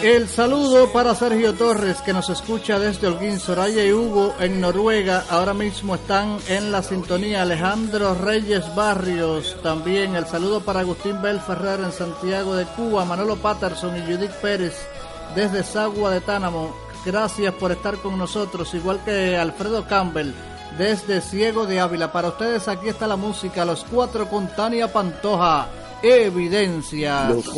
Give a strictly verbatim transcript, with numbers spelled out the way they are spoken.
El saludo para Sergio Torres, que nos escucha desde Holguín. Soraya y Hugo en Noruega ahora mismo están en la sintonía. Alejandro Reyes Barrios también. El saludo para Agustín Bel Ferrer en Santiago de Cuba, Manolo Patterson y Judith Pérez desde Sagua de Tánamo. Gracias por estar con nosotros, igual que Alfredo Campbell desde Ciego de Ávila. Para ustedes aquí está la música, Los Cuatro con Tania Pantoja, Evidencia. Los